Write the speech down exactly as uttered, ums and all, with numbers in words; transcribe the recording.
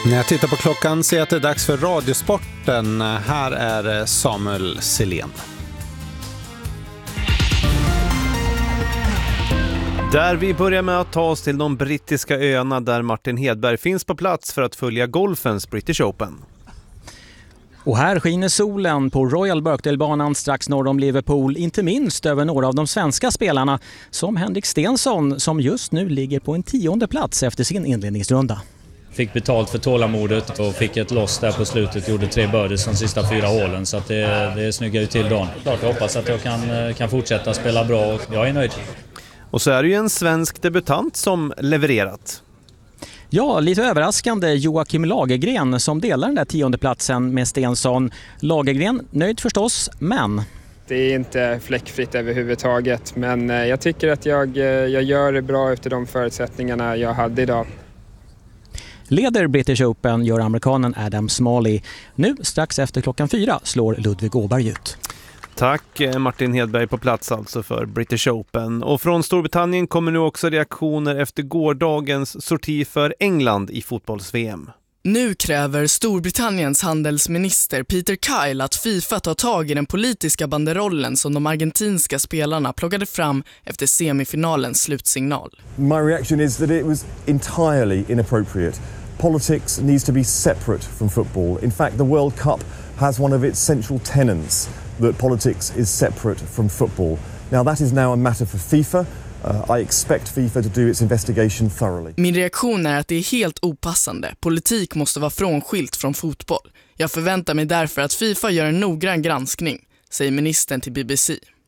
När jag tittar på klockan ser jag att det är dags för Radiosporten. Här är Samuel Selén. Där vi börjar med att ta oss till de brittiska öarna där Martin Hedberg finns på plats för att följa golfens British Open. Och här skiner solen på Royal Birkdale-banan strax norr om Liverpool, inte minst över några av de svenska spelarna som Henrik Stenson som just nu ligger på en tionde plats efter sin inledningsrunda. Fick betalt för tålamodet och fick ett loss där på slutet, gjorde tre birdies de sista fyra hålen så att det, det snyggar ju till dagen. Klart jag hoppas att jag kan, kan fortsätta spela bra och jag är nöjd. Och så är det ju en svensk debutant som levererat. Ja, lite överraskande Joakim Lagergren som delar den där tionde platsen med Stensson. Lagergren, nöjd förstås, men... Det är inte fläckfritt överhuvudtaget, men jag tycker att jag, jag gör det bra efter de förutsättningarna jag hade idag. Leder British Open gör amerikanen Adam Smalley. Nu strax efter klockan fyra slår Ludvig Åberg ut. Tack Martin Hedberg på plats alltså för British Open. Och från Storbritannien kommer nu också reaktioner efter gårdagens sorti för England i fotbolls-V M. Nu kräver Storbritanniens handelsminister Peter Kyle att FIFA tar tag i den politiska banderollen som de argentinska spelarna plockade fram efter semifinalens slutsignal. My reaction is that it was entirely inappropriate. Politics needs to be separate from football. In fact, the World Cup has one of its central tenets that politics is separate from football. Now that is now a matter for FIFA. Uh, I expect FIFA to do its investigation thoroughly. Min reaktion är att det är helt opassande. Politik måste vara frånskilt från fotboll. Jag förväntar mig därför att FIFA gör en noggrann granskning, säger ministern till B B C.